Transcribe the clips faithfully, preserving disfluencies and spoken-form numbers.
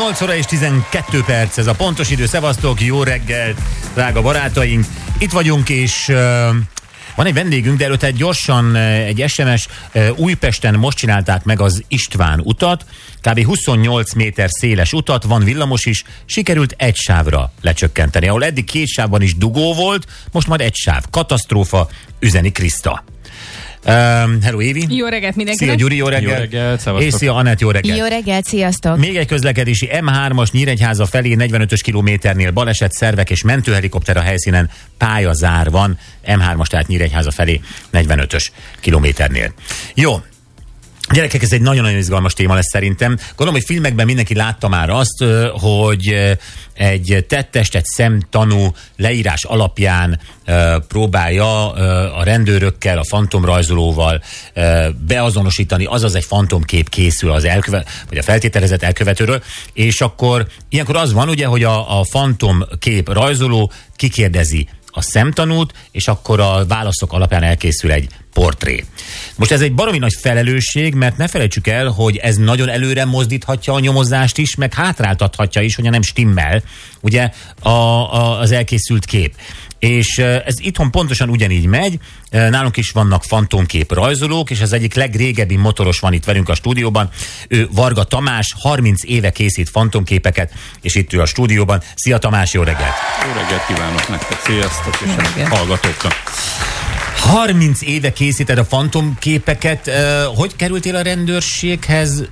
nyolc óra és tizenkét perc, ez a pontos idő. Szevasztok, jó reggelt, drága barátaink. Itt vagyunk, és uh, van egy vendégünk, de előtte gyorsan uh, egy es em es. Uh, Újpesten most csinálták meg az István utat, kb. huszonnyolc méter széles utat, van villamos is, sikerült egy sávra lecsökkenteni. Ahol eddig két sávban is dugó volt, most már egy sáv. Katasztrófa, üzeni Kriszta. Um, hello Évi. Jó reggelt mindenkinek. Szia Gyuri, jó reggelt. Jó reggelt, szevasztok. És szia Anett, jó reggelt. Jó reggelt, sziasztok. Még egy közlekedési em hármas Nyíregyháza felé negyvenötös kilométernél baleset, szervek és mentőhelikopter a helyszínen, pályazár van. em hármas tehát Nyíregyháza felé negyvenötös kilométernél. Jó. Gyerekek, ez egy nagyon-nagyon izgalmas téma lesz szerintem. Gondolom, hogy filmekben mindenki látta már azt, hogy egy tettest, egy szemtanú leírás alapján próbálja a rendőrökkel, a fantomrajzolóval beazonosítani, azaz egy fantomkép készül az elkövet, vagy a feltételezett elkövetőről, és akkor ilyenkor az van ugye, hogy a, a fantomkép rajzoló kikérdezi a szemtanút, és akkor a válaszok alapján elkészül egy portré. Most ez egy baromi nagy felelősség, mert ne felejtsük el, hogy ez nagyon előre mozdíthatja a nyomozást is, meg hátráltathatja is, hogyha nem stimmel, ugye, a, a, az elkészült kép. És ez itthon pontosan ugyanígy megy, nálunk is vannak fantomkép rajzolók, és az egyik legrégebbi motoros van itt velünk a stúdióban, ő Varga Tamás, harminc éve készít fantomképeket, és itt ő a stúdióban. Szia Tamás, jó reggelt! Jó reggelt kívánok nektek, sziasztok, és a hallgatóknak! harminc éve készíted a fantomképeket, hogy kerültél a rendőrséghez?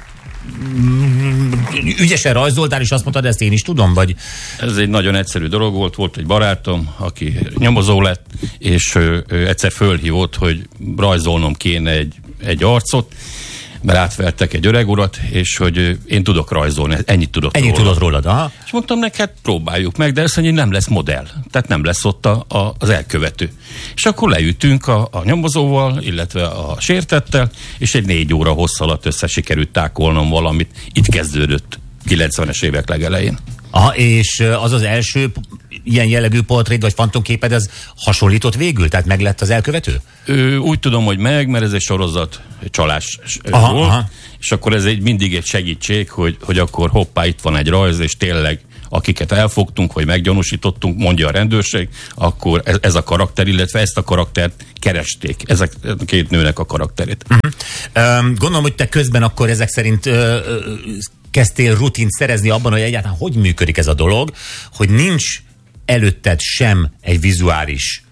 Ügyesen rajzoltál, és azt mondtad, ezt én is tudom, vagy? Ez egy nagyon egyszerű dolog volt, volt egy barátom, aki nyomozó lett, és ő, ő egyszer fölhívott, hogy rajzolnom kéne egy, egy arcot, mert átvertek egy öreg urat, és hogy én tudok rajzolni, ennyit tudok Ennyit rólad. tudod rólad, aha. És mondtam neki, hát próbáljuk meg, de ezt mondja, nem lesz modell, tehát nem lesz ott a, a, az elkövető. És akkor leütünk a, a nyomozóval, illetve a sértettel, és egy négy óra hossz alatt össze sikerült tákolnom valamit. Itt kezdődött kilencvenes évek legelején. Aha, és az az első ilyen jellegű portréd, vagy fantomképed, ez hasonlított végül? Tehát meg lett az elkövető? Ö, úgy tudom, hogy meg, mert ez egy sorozat csalás aha, volt, aha. És akkor ez egy, mindig egy segítség, hogy, hogy akkor hoppá, itt van egy rajz, és tényleg akiket elfogtunk, vagy meggyanúsítottunk, mondja a rendőrség, akkor ez, ez a karakter, illetve ezt a karaktert keresték. Ezek a két nőnek a karakterét. Uh-huh. Um, gondolom, hogy te közben akkor ezek szerint uh, uh, kezdtél rutint szerezni abban, hogy egyáltalán hogy működik ez a dolog, hogy nincs előtted sem egy vizuális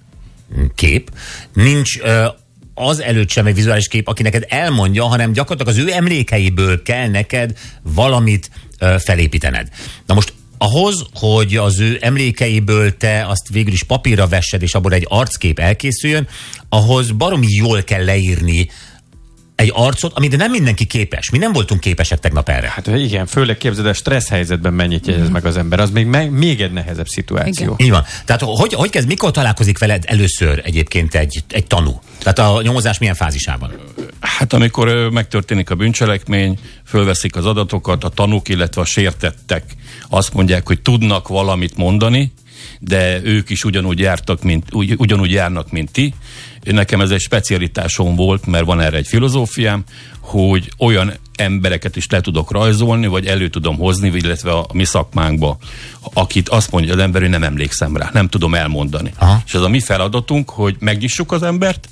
kép, nincs uh, az előtt sem egy vizuális kép, aki neked elmondja, hanem gyakorlatilag az ő emlékeiből kell neked valamit uh, felépítened. Na most ahhoz, hogy az ő emlékeiből te azt végül is papírra vessed, és abból egy arckép elkészüljön, ahhoz baromi jól kell leírni egy arcot, amit nem mindenki képes. Mi nem voltunk képesek tegnap erre. Hát igen, főleg képzeld, a stressz helyzetben mennyit jegyez meg az ember, az még, meg, még egy nehezebb szituáció. Igen. Így van. Tehát hogy, hogy kezd, mikor találkozik veled először egyébként egy, egy tanú? Tehát a nyomozás milyen fázisában? Hát amikor megtörténik a bűncselekmény, fölveszik az adatokat, a tanúk, illetve a sértettek azt mondják, hogy tudnak valamit mondani, de ők is ugyanúgy jártak, mint, ugy, ugyanúgy járnak, mint ti. Nekem ez egy specialitásom volt, mert van erre egy filozófiám, hogy olyan embereket is le tudok rajzolni, vagy elő tudom hozni, illetve a, a mi szakmánkba, akit azt mondja az ember, hogy nem emlékszem rá, nem tudom elmondani. Aha. És ez a mi feladatunk, hogy megnyissuk az embert,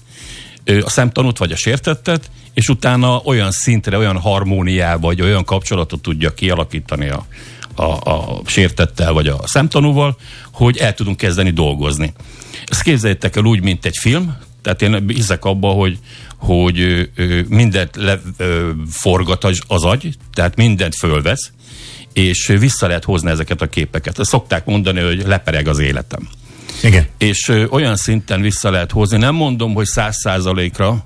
a szemtanút vagy a sértettet, és utána olyan szintre, olyan harmóniába, vagy olyan kapcsolatot tudja kialakítani a, a, a sértettel, vagy a szemtanúval, hogy el tudunk kezdeni dolgozni. Ezt képzeljétek el úgy, mint egy film, tehát én hiszek abba, hogy, hogy mindent leforgat az agy, tehát mindent fölvesz, és vissza lehet hozni ezeket a képeket. Ezt szokták mondani, hogy lepereg az életem. Igen. És ö, olyan szinten vissza lehet hozni, nem mondom, hogy száz százalékra,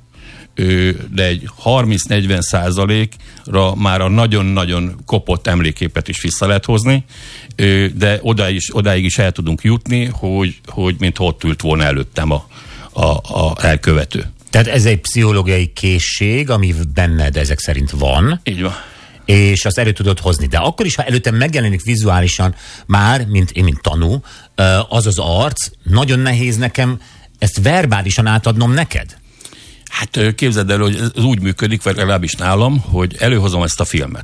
de egy harminc-negyven százalékra már a nagyon-nagyon kopott emlékképet is vissza lehet hozni, ö, de odáig is, odáig is el tudunk jutni, hogy, hogy mintha ott ült volna előttem a, a, a elkövető. Tehát ez egy pszichológiai készség, ami benned ezek szerint van. Így van. És azt elő tudod hozni. De akkor is, ha előttem megjelenik vizuálisan már, mint én, mint tanú, az az arc, nagyon nehéz nekem ezt verbálisan átadnom neked. Hát képzeld el, hogy ez úgy működik, vagy legalábbis nálam, hogy előhozom ezt a filmet.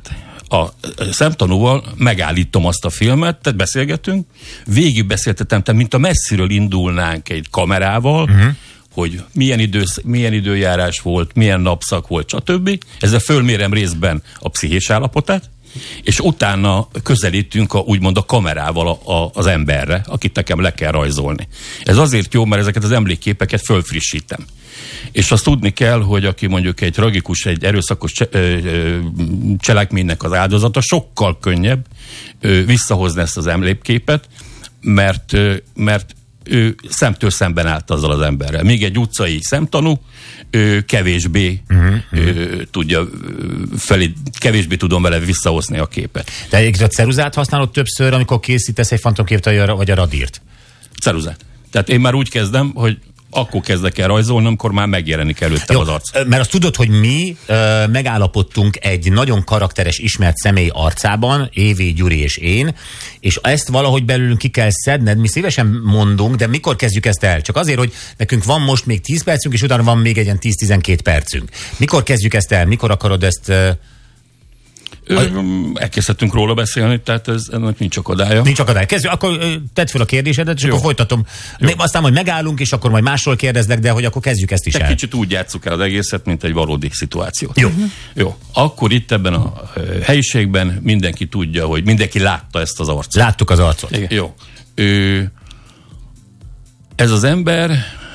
a szemtanúval megállítom azt a filmet, tehát beszélgetünk, végig beszéltetem, tehát mint a messziről indulnánk egy kamerával, uh-huh. hogy milyen, idősz, milyen időjárás volt, milyen napszak volt, stb. Ezzel fölmérem részben a pszichés állapotát, és utána közelítünk a, úgymond a kamerával a, a, az emberre, akit nekem le kell rajzolni. Ez azért jó, mert ezeket az emlékképeket fölfrissítem. És azt tudni kell, hogy aki mondjuk egy tragikus, egy erőszakos cse, ö, ö, cselekménynek az áldozata, sokkal könnyebb ö, visszahozni ezt az emlékképet, mert, ö, mert ő szemtől szemben állt azzal az emberrel. Még egy utcai szemtanú ő kevésbé uh-huh, ő, tudja felé, kevésbé tudom vele visszahozni a képet. De egyébként a ceruzát használod többször, amikor készítesz egy fantomképet, vagy a radírt? Ceruzát. Tehát én már úgy kezdem, hogy akkor kezdek el rajzolni, amikor már megjelenik előttem Jó, az arc. Mert azt tudod, hogy mi ö, megállapodtunk egy nagyon karakteres, ismert személy arcában, Évi, Gyuri és én, és ezt valahogy belülünk ki kell szedned, mi szívesen mondunk, de mikor kezdjük ezt el? Csak azért, hogy nekünk van most még tíz percünk, és utána van még egy ilyen tíz-tizenkét percünk. Mikor kezdjük ezt el? Mikor akarod ezt... Ö, Elkezdhetünk róla beszélni, tehát ez, ennek nincs akadálya. Nincs akadálya. Kezdjük, akkor tedd fel a kérdésedet, és Jó. akkor folytatom. Jó. Aztán majd megállunk, és akkor majd másról kérdezlek, de hogy akkor kezdjük ezt is Te el. Kicsit úgy játsszuk el az egészet, mint egy valódi szituációt. Jó. Jó. Akkor itt ebben a helyiségben mindenki tudja, hogy mindenki látta ezt az arcot. Láttuk az arcot. Igen. Jó. Ö, ez az ember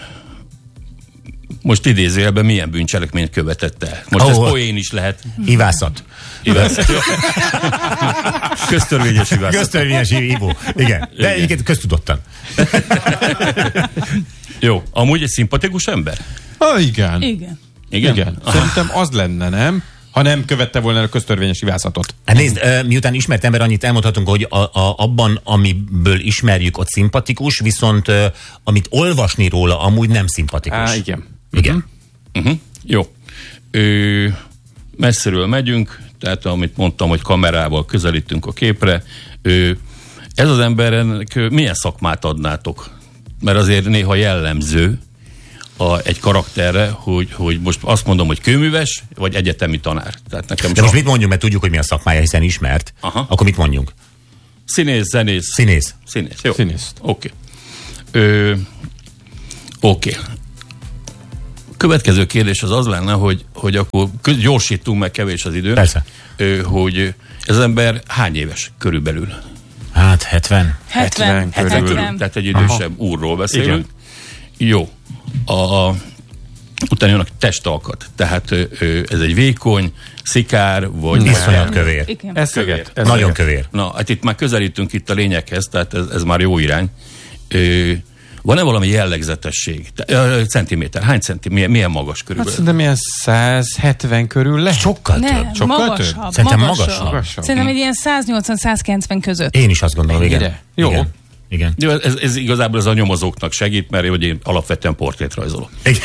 most idézőjelben milyen bűncselekményt követett el. Most oh, ez poén is lehet. Ivászat. Ivászat. Köztörvényes ivászat. Köztörvényes ivó. Igen. De egyébként köztudottan. Jó. Amúgy egy szimpatikus ember? Ah, igen. Igen. Igen? Igen. Szerintem az lenne, nem? Ha nem követte volna a köztörvényes ivászatot. Hát nézd, miután ismert ember, annyit elmondhatunk, hogy a, a, abban, amiből ismerjük, ott szimpatikus, viszont amit olvasni róla, amúgy nem szimpatikus. Á, igen. Igen. Uh-huh. Jó. Ö, messziről megyünk, tehát amit mondtam, hogy kamerával közelítünk a képre. Ö, ez az embernek milyen szakmát adnátok? Mert azért néha jellemző a, egy karakterre, hogy, hogy most azt mondom, hogy kőműves, vagy egyetemi tanár. Tehát nekem De most mit mondjunk, mert tudjuk, hogy mi a szakmája, hiszen ismert. Aha. Akkor mit mondjunk? Színész, zenész. Színész. Színész, jó. Színész. Oké. Okay. Oké. Okay. Következő kérdés az az lenne, hogy, hogy akkor gyorsítunk, meg kevés az idő. Persze. Hogy ez az ember hány éves körülbelül? Hát hetven. hetven. hetven körül. körül. Tehát egy idősebb Aha. úrról beszélünk. Igen. Jó. A, utána jön a testalkat. Tehát ez egy vékony, szikár, vagy... Iszonyat kövér. Igen. Ez kövér. Ez Nagyon kövér. Na, hát itt már közelítünk itt a lényeghez, tehát ez, ez már jó irány. Ö, Van-e valami jellegzetesség? Centiméter. Hány centiméter? Milyen magas Hát körülbelül? szerintem ilyen száz hetven körül lehet. Sokkal Nem, több. Sokkal magasabb. több? Szerintem magasabb. magasabb. Magasabb. Szerintem egy ilyen száznyolcvan-százkilencven között. Én is azt gondolom, igen. Mennyire? Jó. Igen. Igen. Jó, ez, ez igazából ez a nyomozóknak segít, mert hogy én alapvetően portrét rajzolok. Igen.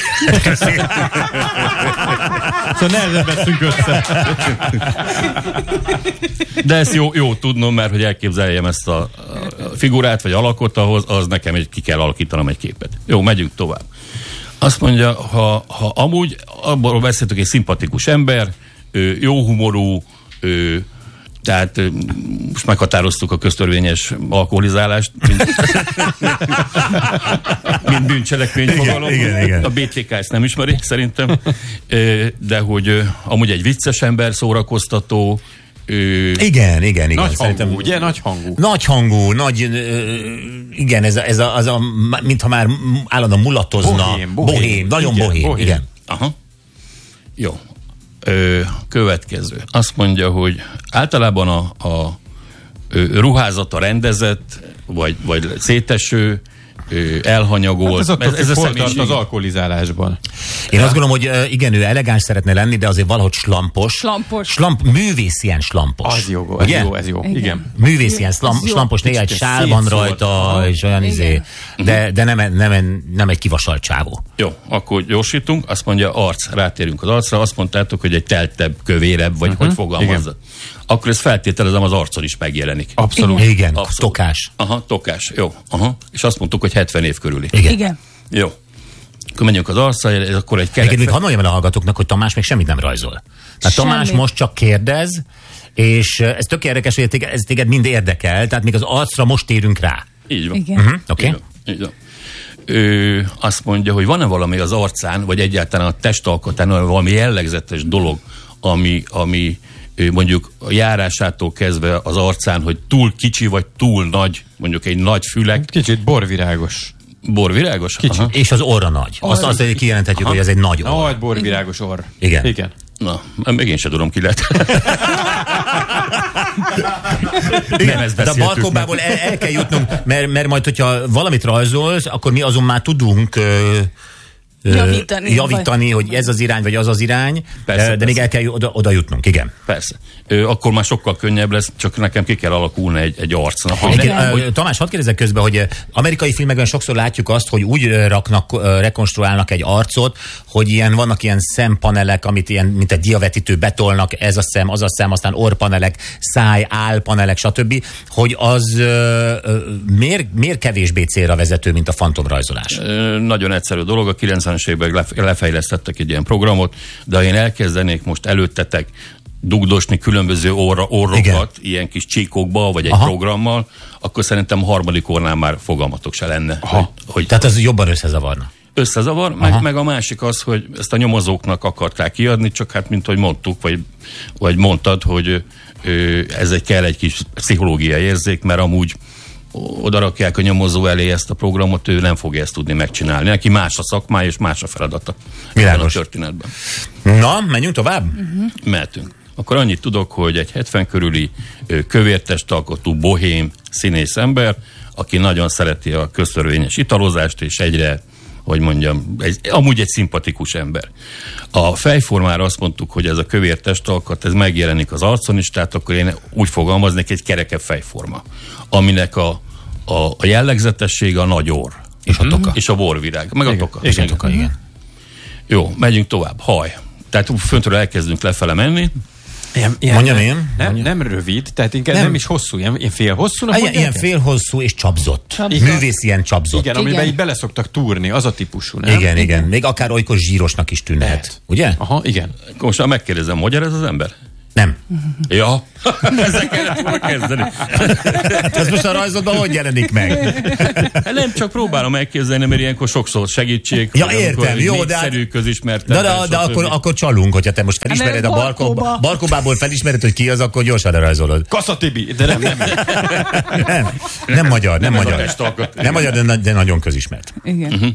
Szóval nehezen veszünk össze. De ezt jó, jó tudnom, mert hogy elképzeljem ezt a, a figurát, vagy alakot, ahhoz az nekem egy, ki kell alakítanom egy képet. Jó, megyünk tovább. Azt mondja, ha, ha amúgy abból beszéltük, egy szimpatikus ember, ő, jó humorú, ő, tehát most meghatároztuk a köztörvényes alkoholizálást, mint, mint bűncselekmény fogalom. Igen, igen. A bé té ká ezt nem ismeri, szerintem. De hogy amúgy egy vicces ember, szórakoztató. Igen, igen, igen. Nagy Szerintem, hangú, ugye? Nagy hangú. Nagy hangú, nagy, igen, ez a, ez a, az a mintha már állandóan mulatozna. Bohém, bohém. bohém nagyon Igen, bohém, bohém. igen. Aha. Jó. Ö, következő. Azt mondja, hogy általában a, a ö, ruházata rendezett, vagy, vagy széteső, ö, elhanyagolt. Hát ez attól, ez, ez hol a tart az alkoholizálásban. Én azt gondolom, hogy igen, ő elegáns szeretne lenni, de azért valahogy slampos. Slampos. Slamp, művész ilyen slampos. Az jó, ez ugye? jó, ez jó. Igen. Igen. Művész ilyen szlam, slampos, néha egy sál van rajta, és olyan izé. De, de nem, nem, nem egy kivasalt csávó. Jó, akkor gyorsítunk. Azt mondja arc, rátérünk az arcra. Azt mondtátok, hogy egy teltebb, kövérebb, vagy uh-huh. hogy fogalmazza. Akkor ez feltételezem az arcon is megjelenik. Abszolút. Igen, igen. Abszolút. Tokás. Aha, tokás. Jó. Aha. És azt mondtuk, hogy hetven év körüli. Igen. Igen. Jó. Akkor menjünk az arcra, ez akkor egy kerek. Egyébként hadd mondjam el a hallgatóknak, hogy Tamás még semmit nem rajzol. Tehát Semmi. Tamás most csak kérdez, És ez tök érdekes, hogy téged, ez téged mind érdekel, tehát még az arcra most térünk rá. Így van. Igen. Uh-huh, Oké. Így van. Így van. Ő azt mondja, hogy van-e valami az arcán, vagy egyáltalán a testalkatán valami jellegzetes dolog, ami, ami mondjuk a járásától kezdve az arcán, hogy túl kicsi, vagy túl nagy, mondjuk egy nagy fülek. Kicsit borvirágos. Borvirágos? Kicsit. Aha. És az orra nagy. Azt, azt hogy kijelenthetjük, Aha. hogy ez egy nagy orr. Nagy borvirágos orr. Igen. Igen. Na, még én sem tudom, ki lett. Nem, ezt de a balkóbából el, el kell jutnunk, mert, mert majd, hogyha valamit rajzolsz, akkor mi azon már tudunk ö, ö, javítani, javítani hogy ez az irány, vagy az az irány, Persze, de persze. még el kell oda, oda jutnunk, igen. Persze. Ö, akkor már sokkal könnyebb lesz, csak nekem ki kell alakulni egy, egy arcnak. Egyébként, ö, Tamás, hadd kérdezzek közben, hogy ö, amerikai filmekben sokszor látjuk azt, hogy úgy ö, raknak, ö, rekonstruálnak egy arcot, hogy ilyen vannak ilyen szempanelek, amit ilyen, mint egy diavetítő betolnak, ez a szem, az a szem, aztán orrpanelek, száj, állpanelek, stb., hogy az ö, ö, miért, miért kevésbé célra vezető, mint a fantomrajzolás? Ö, nagyon egyszerű dolog, a kilencvenes években lef- lefejlesztettek egy ilyen programot, de ha én elkezdenék most előttetek dugdosni különböző orra, orrokat, igen, ilyen kis csíkokba, vagy egy Aha. programmal, akkor szerintem a harmadik orrnál már fogalmatok se lenne. Hogy, hogy Tehát az jobban összezavarna. Összezavar, meg, meg a másik az, hogy ezt a nyomozóknak akarták kiadni, csak hát mint hogy mondtuk, vagy, vagy mondtad, hogy ö, ez egy kell egy kis pszichológiai érzék, mert amúgy oda rakják a nyomozó elé ezt a programot, ő nem fogja ezt tudni megcsinálni. Neki más a szakmája és más a feladata. Világos. A történetben. Na, menjünk tovább? Uh-huh. Mehetünk. Akkor annyit tudok, hogy egy hetven körüli kövértestalkotú bohém színész ember, aki nagyon szereti a köztörvényes italozást, és egyre, hogy mondjam, egy, amúgy egy szimpatikus ember. A fejformára azt mondtuk, hogy ez a kövér testalkat, ez megjelenik az arcon is, tehát akkor én úgy fogalmaznék, egy kerekebb fejforma, aminek a, a, a jellegzetessége a nagy orr. És a toka. És a borvirág. Meg a igen, toka. Igen, toka, igen. Jó, megyünk tovább. Haj. Tehát föntről elkezdünk lefele menni. Ilyen, ilyen, Mondjam én? Nem, Mondjam. nem rövid, tehát inkább nem, nem is hosszú, ilyen, ilyen fél hosszúnak Ilyen, ilyen félhosszú és csapzott. Csapzott. Művész ilyen csapzott. Igen, amiben így bele szoktak túrni, az a típusú, nem? Igen, igen, igen. Még akár olykor zsírosnak is tűnhet. Lehet. Ugye? Aha, igen. Most már megkérdezem, magyar ez az ember? Nem. Ja, ezzel kellett volna kezdeni. Hát ez most a rajzodban hogy jelenik meg? Hát nem, csak próbálom elképzelni, mert ilyenkor sokszor segítség. Ja, értem, jó, de népszerű, hát- közismerten. De, de, de akkor, akkor csalunk, hogyha te most felismered a Hát, Barkóba, Barkóba. Barkóbából felismered, hogy ki az, akkor gyorsan rajzolod. Kassa Tibi, de nem, nem. Nem, nem magyar, nem, Nem ez a magyar. testalkat. Nem magyar, de, de nagyon közismert. Igen. Uh-huh.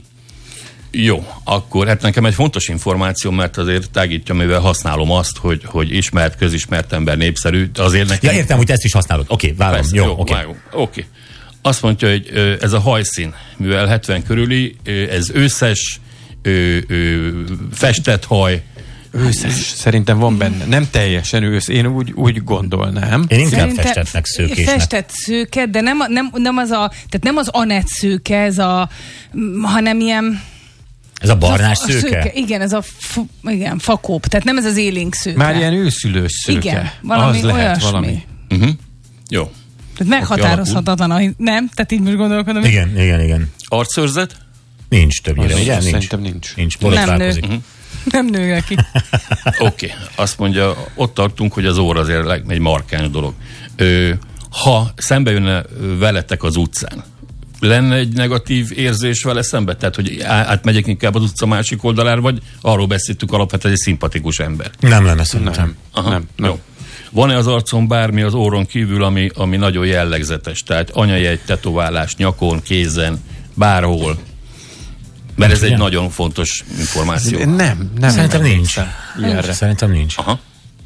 Jó, akkor hát nekem egy fontos információ, mert azért tágítja, mivel használom azt, hogy, hogy ismert, közismert ember, népszerű, azért nekem... Ja, értem, hogy te ezt is használod. Oké, okay, várom. Persze, Jó, jó, oké. okay. Oké. Okay. Azt mondja, hogy ö, ez a hajszín, mivel hetven körüli, ö, ez őszes, ö, ö, festett haj. Őszes, szerintem van benne. Nem teljesen ősz, én úgy, úgy gondolnám. Én inkább Szerintem festettnek, szőkésnek. Festett szőke, de nem, a- nem, nem az a, tehát nem az Anett szőke, ez a, m, hanem ilyen... Ez a barnás ez a, a szőke? Igen, ez a fu, igen, fakóp, tehát nem ez az élénk szőke. Már ilyen őszülős szőke. Igen, valami az lehet olyasmi. valami. Uh-huh. Jó. Tehát meghatározhatatlan, a, nem? Tehát így most gondolkodom. Igen, igen, igen. Arcőrzet? Nincs többnyire, Az- ugye? Nincs. Szerintem nincs. Nincs, Nem borotválkozik. nő. Nem nő neki. Oké. Okay. Azt mondja, ott tartunk, hogy az óra azért leg- egy markáns dolog. Ö, ha szembe jönne veletek az utcán, lenne egy negatív érzés vele szembe? Tehát, hogy á- átmegyek inkább az utca másik oldalára, vagy arról beszéltük alapvetően, egy szimpatikus ember? Nem lenne szerintem. Nem, Aha, nem, nem. Jó. Van-e az arcon bármi az óron kívül, ami, ami nagyon jellegzetes? Tehát anyajegy, tetoválás, nyakon, kézen, bárhol. Mert ez egy Igen. nagyon fontos információ. Nem, nem. Szerintem nem nincs. Ilyenre. Szerintem nincs. Aha.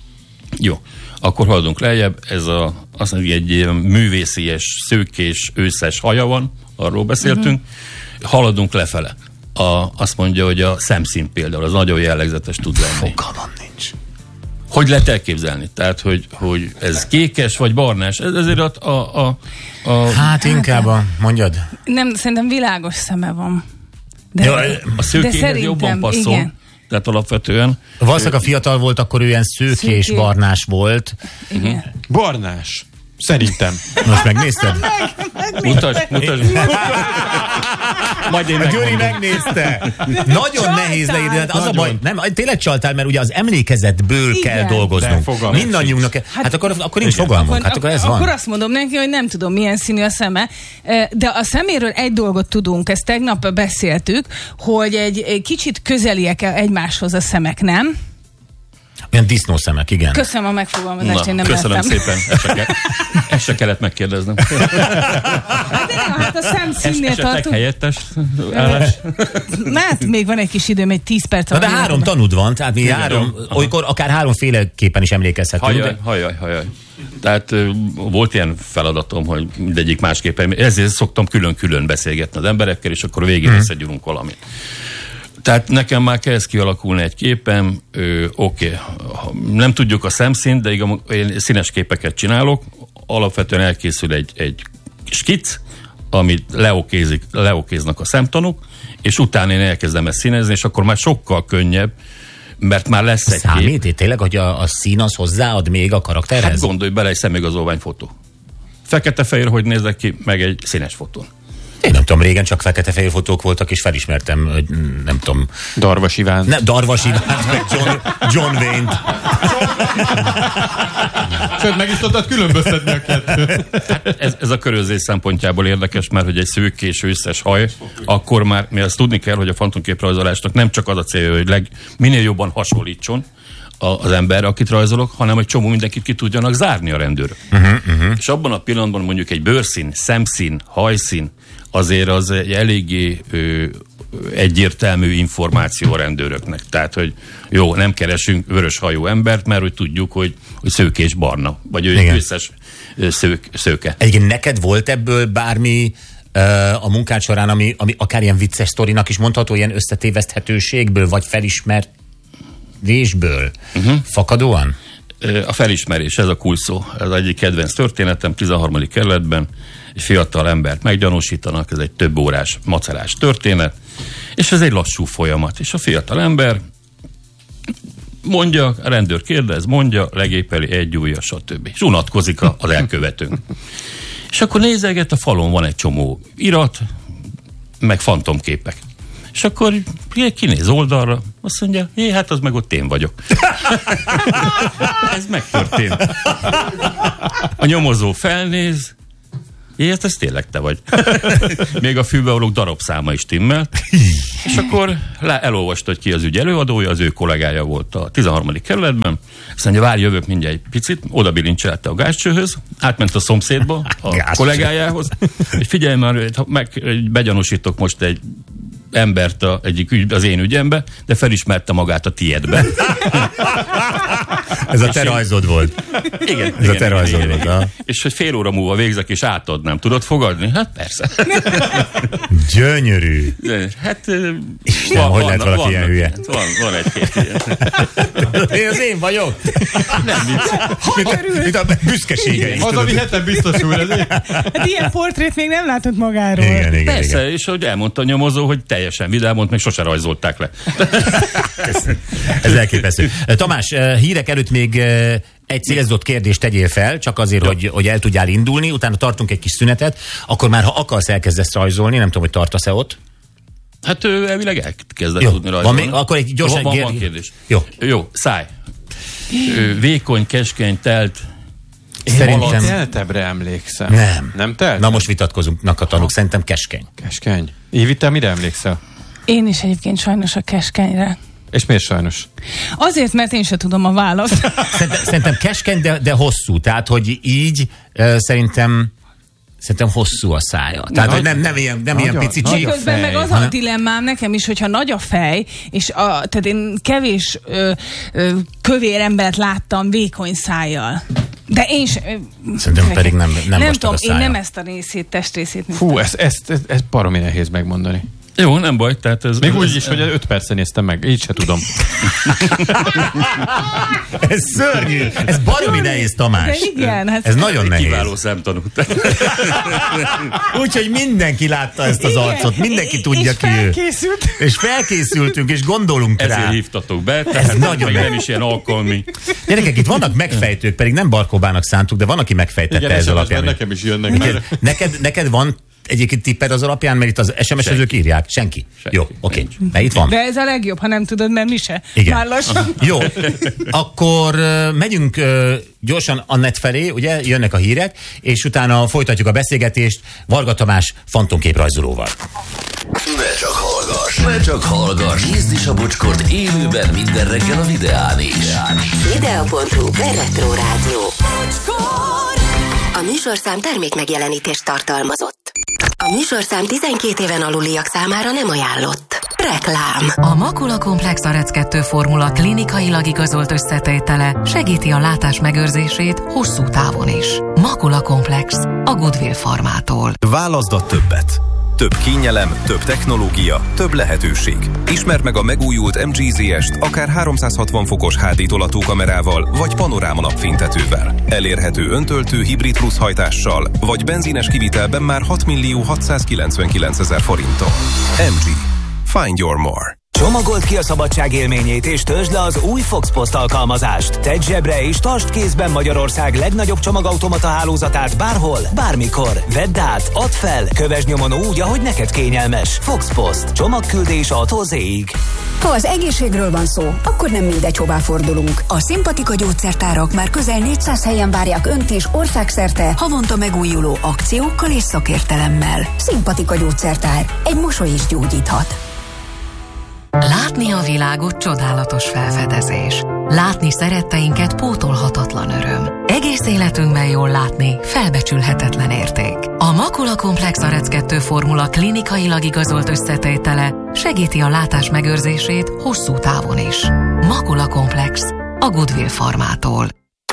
Jó. Akkor haladunk lejjebb. Ez a, azt mondja, egy ilyen művészies, szőkés, őszes haja van. Arról beszéltünk. Uh-huh. Haladunk lefele. A, azt mondja, hogy a szemszín például, az nagyon jellegzetes tud lenni. Fogalmam nincs. Hogy lehet elképzelni? Tehát, hogy, hogy ez kékes vagy barnás? Ez ezért a... a, a, a Hát inkább a, mondjad. Nem, szerintem világos szeme van. De, Jó, a szőkéhez szerintem, jobban passzol. igen. Tehát alapvetően. Valószínűleg a fiatal volt, akkor ő ilyen szőkés, Szőké. barnás volt. Igen. Barnás. Szerintem. Most megnézted? Mutasd, mutasd. Majd én Gyuri megmondom. megnézte. Nagyon Csaltál. nehéz leírni. Az a Nagyon. baj, nem, tényleg csaltál, mert ugye az emlékezetből Igen. kell De dolgoznunk. fogalmam Mindannyiunknak. Hát, hát akkor, akkor nincs Igen. fogalmunk. Hát akkor ez Akkor van. azt mondom neki, hogy nem tudom, milyen színű a szeme, de a szeméről egy dolgot tudunk, ezt tegnap beszéltük, hogy egy, egy kicsit közeliek egymáshoz a szemek, nem? Olyan disznószemek, igen. Köszönöm a megfogalmazást, én Na, nem köszönöm láttam. szépen. Ezt se, ke- ezt se kellett megkérdeznem. Hát, de nem, hát a szemszínnél Esetleg tartunk. helyettes állás? Na, hát még van egy kis időm, egy tíz perc. Na de három tanúd van, tehát mi Igen, három, jó. Aha. olykor akár háromféleképpen is emlékezhetünk. Hajaj, hajaj, hajaj. Tehát ö, volt ilyen feladatom, hogy mindegyik másképpen, ezért szoktam külön-külön beszélgetni az emberekkel, és akkor végén Hmm. összegyúrunk valamit. Tehát nekem már kezd kialakulni egy képem, oké, okay. Nem tudjuk a szemszínt, de igaz, én színes képeket csinálok, alapvetően elkészül egy, egy skic, amit leokézik, leokéznak a szemtanúk, és utána én elkezdem ezt színezni, és akkor már sokkal könnyebb, mert már lesz egy kép. Számít, tényleg, hogy a, a szín az hozzáad még a karakterhez? Hát gondolj bele, egy szemigazolvány fotó. Fekete-fehér, hogy nézek ki, meg egy színes fotón. Én nem tudom, régen csak fekete-fehér fotók voltak, és felismertem, hogy mm, nem tudom, Darvas Iván. ne, Darvas Ivánt, meg John, John Wayne-t. Sőt, meg is tudtad különböztetni a kettőt. Ez, ez a körözés szempontjából érdekes, mert hogy egy szőkés, összes haj, akkor már, mi azt tudni kell, hogy a fantomképrajzolásnak nem csak az a célja, hogy leg, minél jobban hasonlítson a, az emberre, akit rajzolok, hanem hogy csomó mindenkit ki tudjanak zárni a rendőrök. Uh-huh, uh-huh. És abban a pillanatban mondjuk egy bőrszín, szemszín, hajszín, azért az egy eléggé ö, egyértelmű információ a rendőröknek. Tehát, hogy jó, nem keresünk vörös hajú embert, mert hogy tudjuk, hogy, hogy szőkés barna, vagy ő egy összes szők, szőke. Egyébként neked volt ebből bármi uh, a munkád során, ami, ami akár ilyen vicces sztorinak is mondható, ilyen összetéveszthetőségből, vagy felismerésből uh-huh. fakadóan? A felismerés, ez a kulcs szó. Ez egyik kedvenc történetem, tizenharmadik kerületben egy fiatal embert meggyanúsítanak, ez egy több órás macerás történet, és ez egy lassú folyamat. És a fiatal ember mondja, a rendőr kérdez, mondja, legépeli egy ujja, stb. És unatkozik az elkövetőnk. És akkor nézeget, a falon van egy csomó irat, meg fantomképek. És akkor kinéz oldalra, azt mondja, jé, hát az meg ott én vagyok. Ez megtörtént. A nyomozó felnéz, jé, hát ez tényleg te vagy. Még a fülbevalók darabszáma is timmel. És akkor le, elolvasta, hogy ki az ügy előadója, az ő kollégája volt a tizenharmadik kerületben. Azt mondja, várj, jövök mindjárt egy picit, oda bilincselte a gázcsőhöz, átment a szomszédba, a Gázcső. kollégájához, hogy figyelj már, meg, begyanúsítok most egy embert a, egyik ügy, az én ügyembe, de felismerte magát a tiédbe. Ez a te rajzod volt. Igen. Ez igen, a te rajzod igen, volt. igen. aha. És hogy fél óra múlva végzek és átadnám. Tudod fogadni? Hát persze. Gyönyörű. Hát, Isten, hogy lehet valaki ilyen hülye? Van, van egy-két ilyen. Én az én vagyok. Nem vicc. Mint, mint a büszkeségeink. Az, ami hetem biztosul. Ez Hát ilyen portrét még nem látott magáról. Igen, igen, Persze, igen. és hogy elmondta a nyomozó, hogy teljesen vidámont, még sose rajzolták le. Ez elképesztő. Tamás, hírek előtt még egy célzott kérdést tegyél fel, csak azért, Ja. hogy, hogy el tudjál indulni, utána tartunk egy kis szünetet, akkor már ha akarsz, elkezdesz rajzolni, nem tudom, hogy tartasz-e ott. Hát ő elvileg elkezdett Jó, tudni van rajzolni. még- akkor egy gyorsan Van, van, kér- van kérdés. Jó. Jó, száj. Ő, vékony, keskeny, telt. Szerintem teltebbre emlékszem. nem. Nem telt? Na most vitatkozunk a tanúk, szerintem keskeny. Keskeny. Évi, te mire emlékszel? Én is egyébként sajnos a keskenyre. És miért sajnos? Azért, mert én sem tudom a választ. Szerintem, szerintem keskeny, de, de hosszú. Tehát, hogy így uh, szerintem szerintem hosszú a szája. Tehát, hogy nem, nem ilyen, nem ilyen Nagyon- picicsi. nagyon- Közben meg fej, az a hanem- dilemmám nekem is, hogyha nagy a fej, és a, tehát én kevés ö, ö, kövér embert láttam vékony szájjal. De én sem... Szerintem pedig nem- nem Nem vastag tudom, a én szája. nem ezt a részét, testrészét. Fú, ezt, ezt, ezt, ezt baromi nehéz megmondani. Jó, nem baj, tehát ez... Még ez, úgy is, hogy öt percen néztem meg, így se tudom. Ez szörnyű. Ez baromi nehéz, Tamás. De igen, hát ez nagyon nehéz. Kiváló szemtanú. Úgyhogy mindenki látta ezt az igen, arcot, mindenki és, tudja és ki ő. felkészült. És felkészültünk, és gondolunk Ezért rá. hívtatok be, tehát nagyon meg meg- nem is ilyen alkalmi. Gyerekek, itt vannak megfejtők, pedig nem Barkóbának szántuk, de van, aki megfejtette Igen, ez es em es-ben alapján. nekem is jönnek. Neked, Mert... neked, neked van egyébként tipped az alapján, mert itt az es em es-ezők írják? Senki? Senki. Jó, oké. Okay. De itt van. De ez a legjobb, ha nem tudod, mert mi se. Igen. Már lassan. Jó, akkor uh, megyünk uh, gyorsan Annett felé, ugye, jönnek a hírek, és utána folytatjuk a beszélgetést Varga Tamás fantomképrajzolóval. Ne csak hallgass, ne csak hallgass, nézd is a Bocskort élőben minden reggel a Videán is. Videó pont hu per Retro Rádió. A műsorszám termék megjelenítést tartalmazott. A műsorszám tizenkét éven aluliak számára nem ajánlott. Reklám. A Makula Komplex Arec kettő formula klinikailag igazolt összetétele segíti a látás megőrzését hosszú távon is. Makula Komplex a Goodwill Farmától. Válaszd a többet. Több kényelem, több technológia, több lehetőség. Ismerd meg a megújult em gé zé est akár háromszázhatvan fokos há dé tolatókamerával, vagy panoráma napfénytetővel. Elérhető öntöltő hibrid plusz hajtással, vagy benzines kivitelben már hat millió hatszázkilencvenkilencezer forinttal. em gé. Find your more. Csomagold ki a szabadság élményét és töltsd le az új Fox Post alkalmazást. Tedd zsebre és tartsd kézben Magyarország legnagyobb csomagautomata hálózatát bárhol, bármikor. Vedd át, add fel, kövesd nyomon úgy, ahogy neked kényelmes. Fox Post. Csomagküldés A-tól Z-ig. Ha az egészségről van szó, akkor nem mindegy, hová fordulunk. A Szimpatika gyógyszertárak már közel négyszáz helyen várják Önt is országszerte havonta megújuló akciókkal és szakértelemmel. Szimpatika gyógyszertár. Egy mosoly is gyógyíthat. Látni a világot csodálatos felfedezés. Látni szeretteinket pótolhatatlan öröm. Egész életünkben jól látni felbecsülhetetlen érték. A Makula Komplex Arec kettő formula klinikailag igazolt összetétele segíti a látás megőrzését hosszú távon is. Makula Komplex a Goodwill Farmától.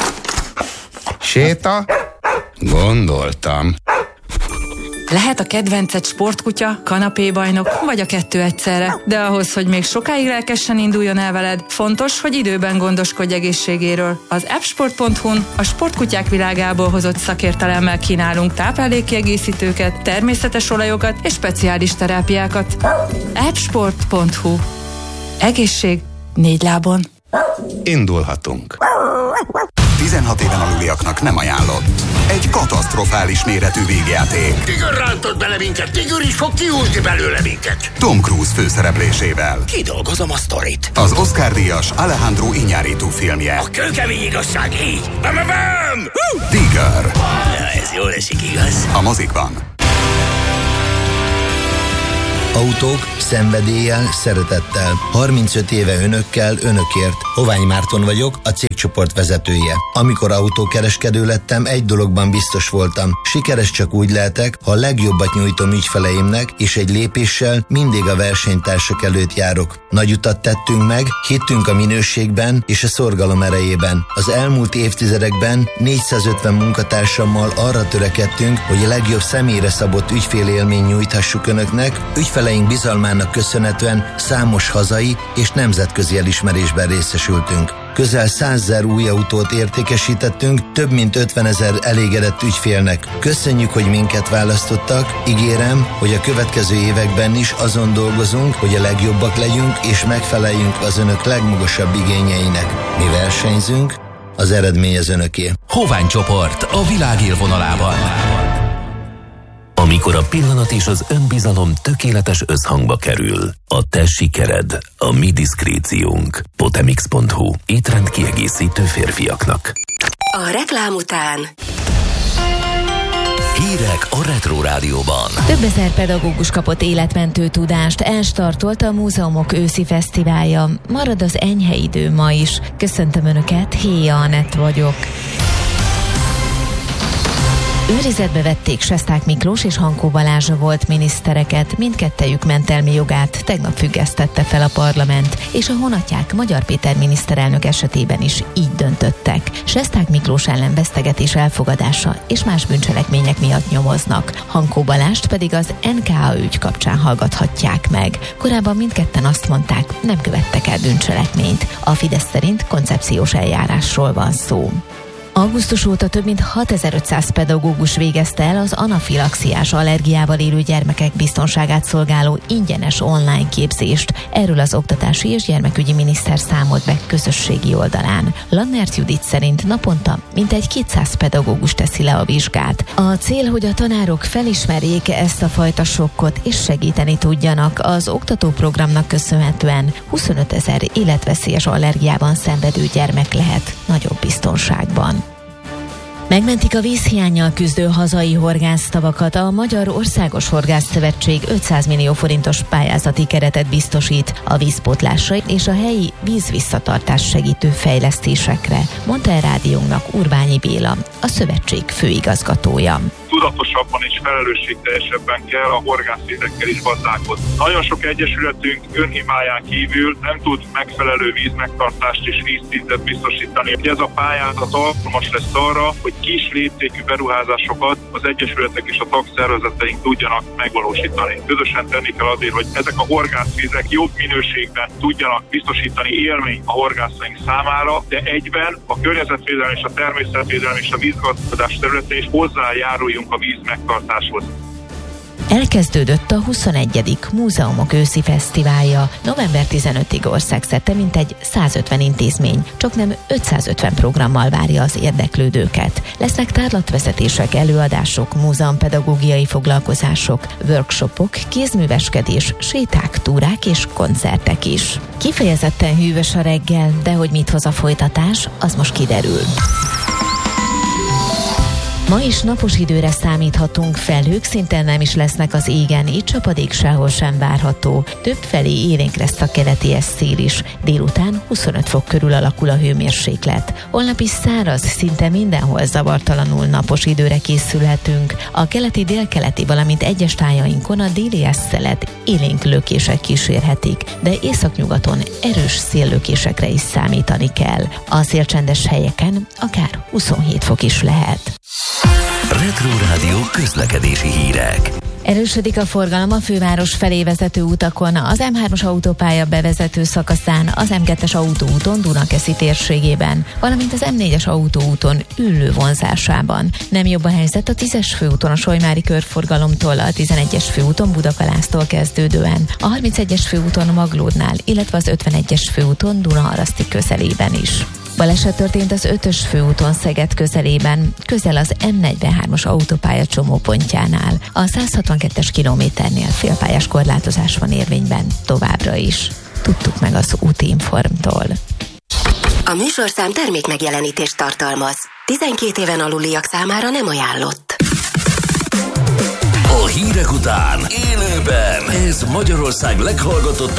Séta? Gondoltam. Lehet a kedvenced sportkutya, kanapébajnok, vagy a kettő egyszerre. De ahhoz, hogy még sokáig lelkesen induljon el veled, fontos, hogy időben gondoskodj egészségéről. Az appsport pont hu-n a sportkutyák világából hozott szakértelemmel kínálunk táplálékkiegészítőket, természetes olajokat és speciális terápiákat. appsport pont hu. Egészség négy lábon. Indulhatunk. tizenhat éven aluliaknak nem ajánlott. Egy katasztrofális méretű végjáték. Tigör rántott bele minket, Tigör is fog kiúzni belőle minket. Tom Cruise főszereplésével. Kidolgozom a sztorit. Az Oscar-díjas Alejandro Iñárritu filmje. A kőkemény igazság így. Bam, bam, bam! Tigör. Ja, ez jól esik, igaz? A mozikban. Autók, szenvedéllyel, szeretettel. harmincöt éve önökkel, önökért. Hovány Márton vagyok, a cégcsoport vezetője. Amikor autókereskedő lettem, egy dologban biztos voltam. Sikeres csak úgy lehetek, ha a legjobbat nyújtom ügyfeleimnek, és egy lépéssel mindig a versenytársak előtt járok. Nagy utat tettünk meg, hittünk a minőségben és a szorgalom erejében. Az elmúlt évtizedekben négyszázötven munkatársammal arra törekedtünk, hogy a legjobb személyre szabott ügyfélélmény nyújthassuk önöknek, ügyfeleink bizalmának köszönhetően számos hazai és nemzetközi elismerésben részesültünk. Közel százezer új autót értékesítettünk, több mint ötvenezer elégedett ügyfélnek. Köszönjük, hogy minket választottak, ígérem, hogy a következő években is azon dolgozunk, hogy a legjobbak legyünk és megfeleljünk az önök legmagasabb igényeinek. Mi versenyzünk, az eredmény az önöké. Hovány csoport a világ élvonalában. Amikor a pillanat és az önbizalom tökéletes összhangba kerül, a te sikered, a mi diszkréciónk. Potemix pont hu. Étrend kiegészítő férfiaknak. A reklám után Hírek a Retro Rádióban. Több ezer pedagógus kapott életmentő tudást, elstartolt a Múzeumok őszi fesztiválja. Marad az enyhe idő ma is. Köszöntöm Önöket, Héja Anett vagyok. Őrizetbe vették Sesták Miklós és Hankó Balázs volt minisztereket, mindkettejük mentelmi jogát tegnap függesztette fel a parlament, és a honatják Magyar Péter miniszterelnök esetében is így döntöttek. Sesták Miklós ellen vesztegetés elfogadása és más bűncselekmények miatt nyomoznak, Hankó Balást pedig az en ká á ügy kapcsán hallgathatják meg. Korábban mindketten azt mondták, nem követtek el bűncselekményt. A Fidesz szerint koncepciós eljárásról van szó. Augusztus óta több mint hatezer-ötszáz pedagógus végezte el az anafilaxiás allergiával élő gyermekek biztonságát szolgáló ingyenes online képzést. Erről az Oktatási és Gyermekügyi Miniszter számolt be közösségi oldalán. Lannert Judit szerint naponta mintegy kétszáz pedagógus teszi le a vizsgát. A cél, hogy a tanárok felismerjék ezt a fajta sokkot és segíteni tudjanak. Az oktatóprogramnak köszönhetően huszonötezer életveszélyes allergiában szenvedő gyermek lehet nagyobb biztonságban. Megmentik a vízhiánnyal küzdő hazai horgásztavakat. A Magyar Országos Horgászszövetség ötszáz millió forintos pályázati keretet biztosít a vízpótlásra és a helyi vízvisszatartás segítő fejlesztésekre, mondta a rádiónknak Urbányi Béla, a szövetség főigazgatója. Tudatosabban és felelősségteljesebben kell a horgászvizekkel is gazdálkodni. Nagyon sok egyesületünk önhibáján kívül nem tud megfelelő vízmegtartást és vízszintet biztosítani. Ez a pályázat alkalmas lesz arra, hogy kis léptékű beruházásokat az egyesületek és a tagszervezeteink tudjanak megvalósítani. Közösen tenni kell azért, hogy ezek a horgászvizek jobb minőségben tudjanak biztosítani élményt a horgászaink számára, de egyben a környezetvédelem és a természetvédelem és a vízgazdálkodás területén is hozzájáruljunk a víz megtartáshoz. Elkezdődött a huszonegyedik Múzeumok őszi fesztiválja. november tizenötödikéig országszerte mintegy százötven intézmény, csaknem ötszázötven programmal várja az érdeklődőket. Lesznek tárlatvezetések, előadások, múzeumpedagógiai foglalkozások, workshopok, kézműveskedés, séták, túrák és koncertek is. Kifejezetten hűvös a reggel, de hogy mit hoz a folytatás, az most kiderül. Ma is napos időre számíthatunk, felhők szinte nem is lesznek az égen, így csapadék sehol sem várható. Többfelé élénk lesz a keleti szél is. Délután huszonöt fok körül alakul a hőmérséklet. Holnap is száraz, szinte mindenhol zavartalanul napos időre készülhetünk. A keleti, délkeleti, valamint egyes tájainkon a déli szelet élénk lökések kísérhetik, de északnyugaton erős széllökésekre is számítani kell. A szélcsendes helyeken akár huszonhét fok is lehet. Retro Rádió közlekedési hírek. Erősödik a forgalom a főváros felé vezető utakon, az em hármas autópálya bevezető szakaszán, az em kettes autóúton Dunakeszi térségében, valamint az em négyes autóúton Üllő vonzásában. Nem jobb a helyzet a tízes főúton a Solymári körforgalomtól, a tizenegyes főúton Budakalásztól kezdődően, a harmincegyes főúton Maglódnál, illetve az ötvenegyes főúton Dunaharaszti közelében is. Baleset történt az ötös főúton Szeged közelében, közel az em negyvenhármas autópálya csomópontjánál. A száz hatvankettes kilométernél félpályás korlátozás van érvényben továbbra is. Tudtuk meg az Útinformtól. A műsorszám termék megjelenítést tartalmaz. tizenkét éven aluliak számára nem ajánlott. A hírek után élőben ez Magyarország leghallgatott